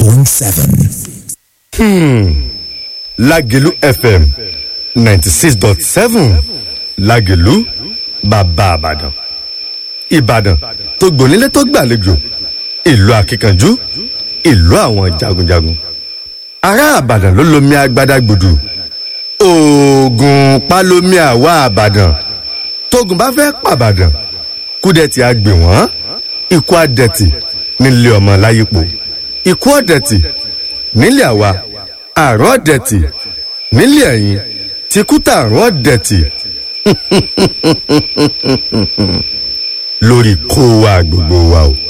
Lágelú FM 96.7 Lágelú bàbá Ìbàdàn. Ìbàdàn tó gbònílé tó gbàlejò, ìlú akíkanjú, ìlú àwọn jagunjagun. Ará Ìbàdàn ló lomi agbada gbùdù, Ògùn pálómi àwa Ìbàdàn. Tógun bá fẹ́ pàbàdàn, kúdẹ̀tì á gbè wọ́n, ikú àdẹ̀tì nílé ọmọ láyípo, ikú ọ̀dẹ̀tì nílé àwa, àrùn ọ̀dẹ̀tì nílé ẹ̀yin, tìkútà àrùn ọ̀dẹ̀tì lórí kó wa gbogbo wa o.